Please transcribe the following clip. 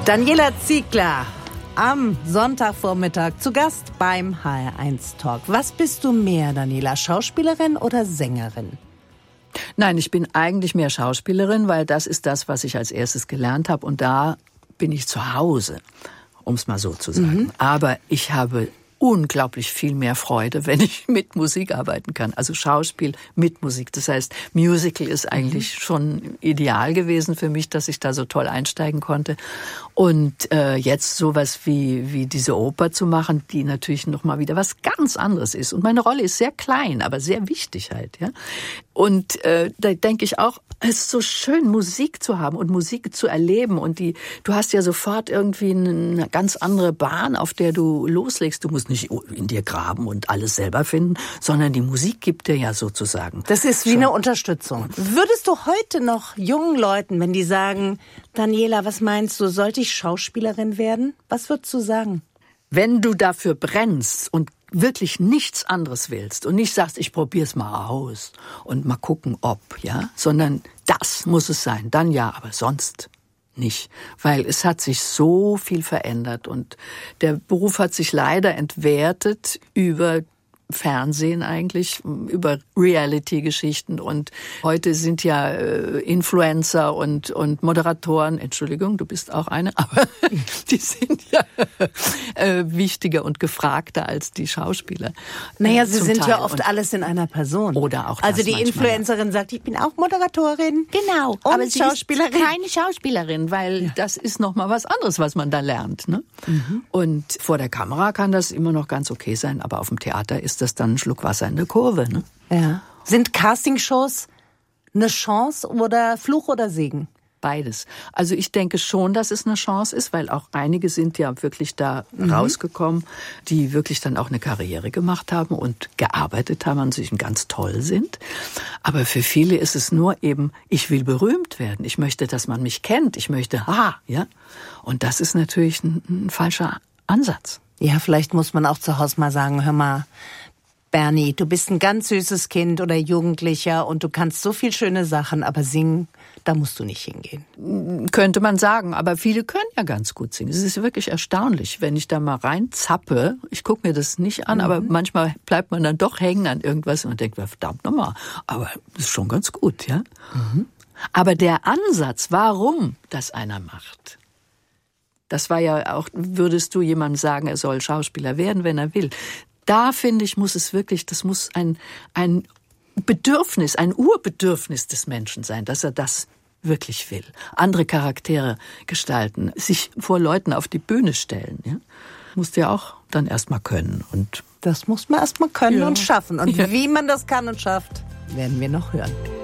Daniela Ziegler am Sonntagvormittag zu Gast beim HR1 Talk. Was bist du mehr, Daniela, Schauspielerin oder Sängerin? Nein, ich bin eigentlich mehr Schauspielerin, weil das ist das, was ich als erstes gelernt habe. Und da bin ich zu Hause, um es mal so zu sagen. Aber ich habe unglaublich viel mehr Freude, wenn ich mit Musik arbeiten kann. Also Schauspiel mit Musik. Das heißt, Musical ist eigentlich schon ideal gewesen für mich, dass ich da so toll einsteigen konnte. Und jetzt sowas wie diese Oper zu machen, die natürlich noch mal wieder was ganz anderes ist. Und meine Rolle ist sehr klein, aber sehr wichtig halt. Ja. Und da denke ich auch, es ist so schön, Musik zu haben und Musik zu erleben. Und du hast ja sofort irgendwie eine ganz andere Bahn, auf der du loslegst. Du musst nicht in dir graben und alles selber finden, sondern die Musik gibt dir ja sozusagen. Das ist wie eine Unterstützung. Würdest du heute noch jungen Leuten, wenn die sagen, Daniela, was meinst du, sollte ich Schauspielerin werden? Was würdest du sagen? Wenn du dafür brennst und wirklich nichts anderes willst und nicht sagst, ich probier's mal aus und mal gucken, ob, ja, sondern das muss es sein, dann ja, aber sonst nicht, weil es hat sich so viel verändert und der Beruf hat sich leider entwertet über Fernsehen eigentlich, über Reality-Geschichten und heute sind ja Influencer und Moderatoren, Entschuldigung, du bist auch eine, aber die sind ja wichtiger und gefragter als die Schauspieler. Naja, sie sind ja oft alles in einer Person. Oder auch das also die Influencerin sagt, ich bin auch Moderatorin. Genau, und aber sie Schauspielerin. ist keine Schauspielerin, weil das ist noch mal was anderes, was man da lernt. Ne? Und vor der Kamera kann das immer noch ganz okay sein, aber auf dem Theater ist das dann ein Schluck Wasser in der Kurve. Ne? Ja. Sind Castingshows eine Chance oder Fluch oder Segen? Beides. Also ich denke schon, dass es eine Chance ist, weil auch einige sind ja wirklich da rausgekommen, die wirklich dann auch eine Karriere gemacht haben und gearbeitet haben und sich ganz toll sind. Aber für viele ist es nur eben, ich will berühmt werden. Ich möchte, dass man mich kennt. Ich möchte, ja. Und das ist natürlich ein falscher Ansatz. Ja, vielleicht muss man auch zu Hause mal sagen, hör mal, Bernie, du bist ein ganz süßes Kind oder Jugendlicher und du kannst so viel schöne Sachen, aber singen, da musst du nicht hingehen. Könnte man sagen, aber viele können ja ganz gut singen. Es ist wirklich erstaunlich, wenn ich da mal reinzappe. Ich gucke mir das nicht an, aber manchmal bleibt man dann doch hängen an irgendwas und denkt, verdammt nochmal, aber das ist schon ganz gut, ja. Aber der Ansatz, warum das einer macht, das war ja auch, würdest du jemandem sagen, er soll Schauspieler werden, wenn er will. Da, finde ich, muss es wirklich, das muss ein Bedürfnis, ein Urbedürfnis des Menschen sein, dass er das wirklich will. Andere Charaktere gestalten, sich vor Leuten auf die Bühne stellen. Ja? Musst du ja auch dann erst mal können. Und das muss man erst mal können und schaffen. Und wie man das kann und schafft, werden wir noch hören.